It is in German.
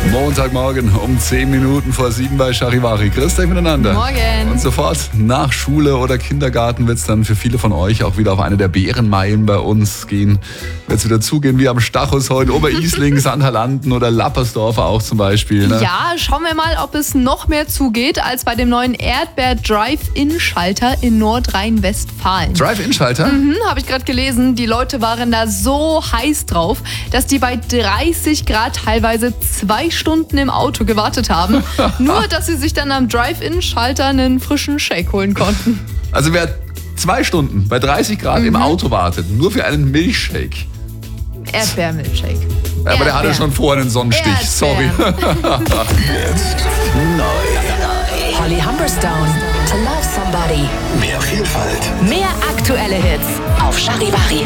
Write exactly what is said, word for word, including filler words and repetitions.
Montagmorgen um zehn Minuten vor sieben bei Charivari. Grüßt euch miteinander. Morgen. Und sofort nach Schule oder Kindergarten wird es dann für viele von euch auch wieder auf eine der Bärenmeilen bei uns gehen. Wird es wieder zugehen wie am Stachus heute, Oberisling, Sandhalanden oder Lappersdorfer auch zum Beispiel. Ne? Ja, schauen wir mal, ob es noch mehr zugeht als bei dem neuen Erdbeer-Drive-In-Schalter in Nordrhein-Westfalen. Drive-In-Schalter? Mhm, habe ich gerade gelesen. Die Leute waren da so heiß drauf, dass die bei dreißig Grad teilweise zwei Stunden im Auto gewartet haben. Nur, dass sie sich dann am Drive-In-Schalter einen frischen Shake holen konnten. Also wer zwei Stunden bei dreißig Grad mhm. im Auto wartet, nur für einen Milchshake. Erdbeermilchshake. Ja, aber der hatte schon vorher einen Sonnenstich, sorry. Jetzt neu. Holly Humberstone, To Love Somebody. Mehr Vielfalt. Mehr aktuelle Hits auf Charivari.